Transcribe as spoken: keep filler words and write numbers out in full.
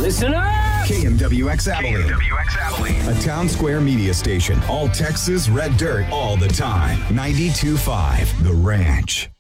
Listen up! K M W X Abilene. K M W X Abilene. A Town Square media station. All Texas red dirt all the time. ninety-two point five The Ranch.